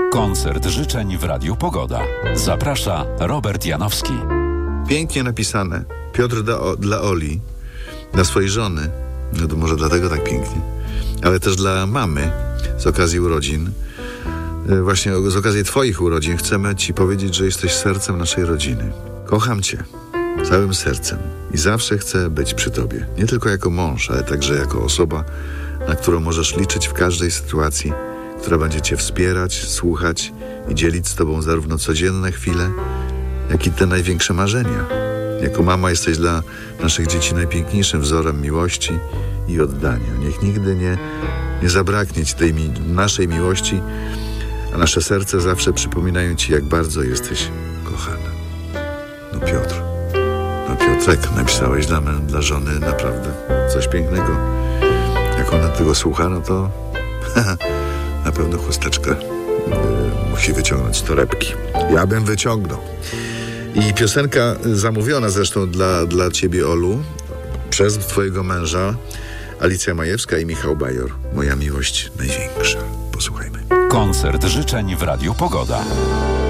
Koncert życzeń w Radiu Pogoda. Zaprasza Robert Janowski. Pięknie napisane. Piotr dla Oli, dla swojej żony. No to może dlatego tak pięknie. Ale też dla mamy z okazji urodzin. Właśnie z okazji twoich urodzin chcemy ci powiedzieć, że jesteś sercem naszej rodziny. Kocham cię całym sercem i zawsze chcę być przy tobie. Nie tylko jako mąż, ale także jako osoba, na którą możesz liczyć w każdej sytuacji, która będzie cię wspierać, słuchać i dzielić z tobą zarówno codzienne chwile, jak i te największe marzenia. Jako mama jesteś dla naszych dzieci najpiękniejszym wzorem miłości i oddania. Niech nigdy nie zabraknie ci tej naszej miłości, a nasze serce zawsze przypominają ci, jak bardzo jesteś kochana. No Piotr, no Piotrek, napisałeś dla żony naprawdę coś pięknego. Jak ona tego słucha, no to na pewno chusteczkę musi wyciągnąć z torebki. Ja bym wyciągnął. I piosenka zamówiona zresztą dla ciebie, Olu, przez twojego męża, Alicja Majewska i Michał Bajor. Moja miłość największa. Posłuchajmy. Koncert życzeń w Radiu Pogoda.